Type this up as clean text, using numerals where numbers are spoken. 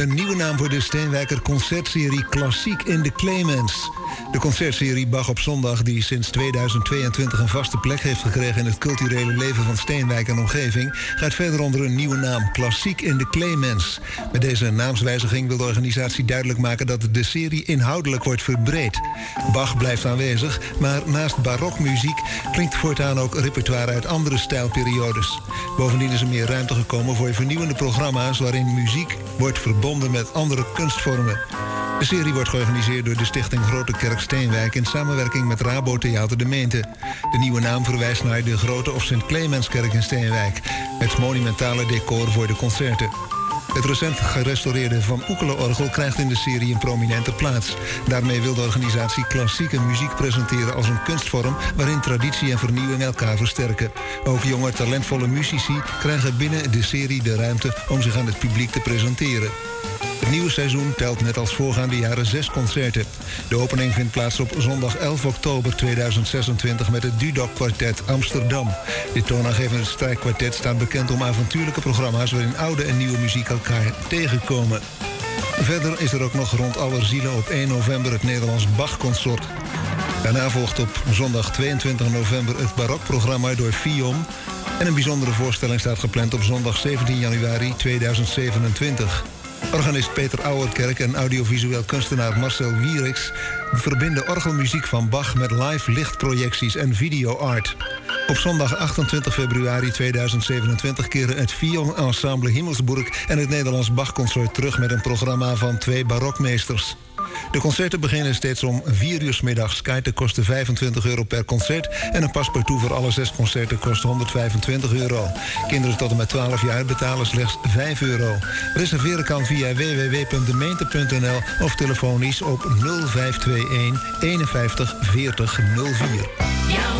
Een nieuwe naam voor de Steenwijker concertserie Klassiek in de Clemens. De concertserie Bach op zondag, die sinds 2022 een vaste plek heeft gekregen in het culturele leven van Steenwijk en omgeving, gaat verder onder een nieuwe naam, Klassiek in de Clemens. Met deze naamswijziging wil de organisatie duidelijk maken dat de serie inhoudelijk wordt verbreed. Bach blijft aanwezig, maar naast barokmuziek klinkt voortaan ook repertoire uit andere stijlperiodes. Bovendien is er meer ruimte gekomen voor vernieuwende programma's waarin muziek wordt verbonden met andere kunstvormen. De serie wordt georganiseerd door de Stichting Grote Kerk Steenwijk in samenwerking met Rabo Theater de Meente. De nieuwe naam verwijst naar de Grote of Sint Clemenskerk in Steenwijk, het monumentale decor voor de concerten. Het recent gerestaureerde Van Oekelen-orgel krijgt in de serie een prominente plaats. Daarmee wil de organisatie klassieke muziek presenteren als een kunstvorm waarin traditie en vernieuwing elkaar versterken. Ook jonge, talentvolle muzici krijgen binnen de serie de ruimte om zich aan het publiek te presenteren. Het nieuwe seizoen telt net als voorgaande jaren 6 concerten. De opening vindt plaats op zondag 11 oktober 2026 met het Dudok Kwartet Amsterdam. Dit toonaangevende strijkkwartet staat bekend om avontuurlijke programma's waarin oude en nieuwe muziek elkaar tegenkomen. Verder is er ook nog rond Allerzielen op 1 november het Nederlands Bach-consort. Daarna volgt op zondag 22 november het barokprogramma door Fion. En een bijzondere voorstelling staat gepland op zondag 17 januari 2027. Organist Peter Ouwerkerk en audiovisueel kunstenaar Marcel Wieriks verbinden orgelmuziek van Bach met live lichtprojecties en videoart. Op zondag 28 februari 2027 keren het Fion Ensemble Himmelsburg en het Nederlands Bachconsort terug met een programma van 2 barokmeesters. De concerten beginnen steeds om 4 uur 's middags. Kaarten kosten €25 per concert en een paspartout voor alle 6 concerten kost €125. Kinderen tot en met 12 jaar betalen slechts €5. Reserveren kan via www.demeente.nl of telefonisch op 0521 51 40 04.